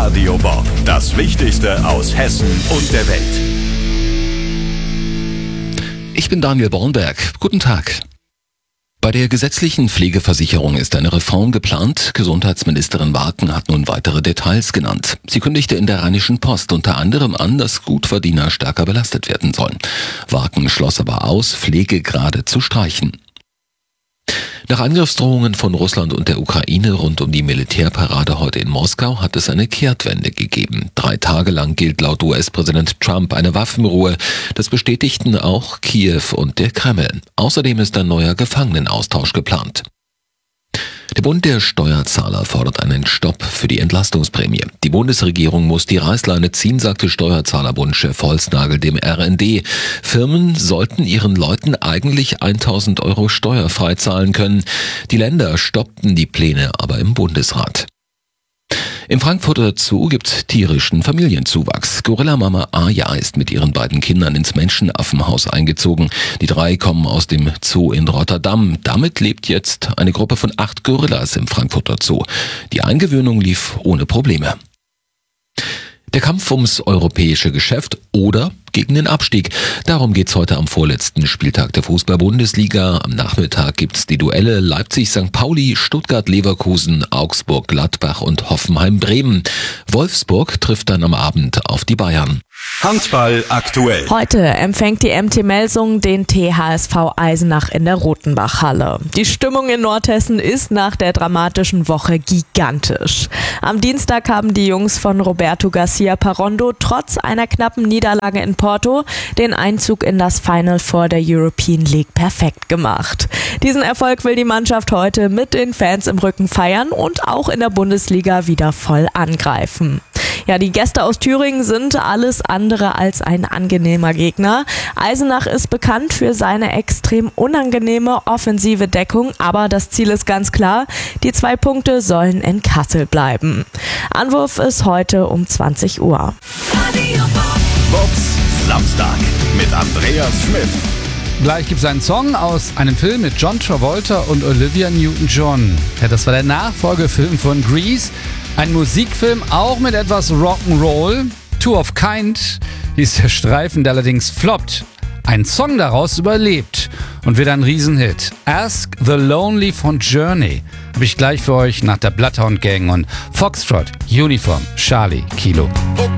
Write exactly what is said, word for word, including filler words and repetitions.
Radio Bob. Das Wichtigste aus Hessen und der Welt. Ich bin Daniel Bornberg. Guten Tag. Bei der gesetzlichen Pflegeversicherung ist eine Reform geplant. Gesundheitsministerin Waken hat nun weitere Details genannt. Sie kündigte in der Rheinischen Post unter anderem an, dass Gutverdiener stärker belastet werden sollen. Waken schloss aber aus, Pflegegrade zu streichen. Nach Angriffsdrohungen von Russland und der Ukraine rund um die Militärparade heute in Moskau hat es eine Kehrtwende gegeben. Drei Tage lang gilt laut U S-Präsident Trump eine Waffenruhe. Das bestätigten auch Kiew und der Kreml. Außerdem ist ein neuer Gefangenenaustausch geplant. Der Bund der Steuerzahler fordert einen Stopp für die Entlastungsprämie. Die Bundesregierung muss die Reißleine ziehen, sagte Steuerzahlerbundchef Holznagel dem R N D. Firmen sollten ihren Leuten eigentlich tausend Euro steuerfrei zahlen können. Die Länder stoppten die Pläne aber im Bundesrat. Im Frankfurter Zoo gibt's tierischen Familienzuwachs. Gorillamama Aya ist mit ihren beiden Kindern ins Menschenaffenhaus eingezogen. Die drei kommen aus dem Zoo in Rotterdam. Damit lebt jetzt eine Gruppe von acht Gorillas im Frankfurter Zoo. Die Eingewöhnung lief ohne Probleme. Der Kampf ums europäische Geschäft oder gegen den Abstieg. Darum geht's heute am vorletzten Spieltag der Fußball-Bundesliga. Am Nachmittag gibt's die Duelle Leipzig-Sankt Pauli, Stuttgart-Leverkusen, Augsburg-Gladbach und Hoffenheim-Bremen. Wolfsburg trifft dann am Abend auf die Bayern. Handball aktuell. Heute empfängt die M T Melsungen den T H S V Eisenach in der Rotenbachhalle. Die Stimmung in Nordhessen ist nach der dramatischen Woche gigantisch. Am Dienstag haben die Jungs von Roberto Garcia Parondo trotz einer knappen Niederlage in Porto den Einzug in das Final Four der European League perfekt gemacht. Diesen Erfolg will die Mannschaft heute mit den Fans im Rücken feiern und auch in der Bundesliga wieder voll angreifen. Ja, die Gäste aus Thüringen sind alles andere als ein angenehmer Gegner. Eisenach ist bekannt für seine extrem unangenehme offensive Deckung, aber das Ziel ist ganz klar, die zwei Punkte sollen in Kassel bleiben. Anwurf ist heute um zwanzig Uhr. Bobs Samstag mit Andreas Schmidt. Gleich gibt es einen Song aus einem Film mit John Travolta und Olivia Newton-John. Ja, das war der Nachfolgefilm von Grease. Ein Musikfilm, auch mit etwas Rock'n'Roll. Two of Kind hieß der Streifen, der allerdings floppt. Ein Song daraus überlebt und wird ein Riesenhit. Ask the Lonely von Journey habe ich gleich für euch nach der Bloodhound Gang und Foxtrot, Uniform, Charlie, Kilo.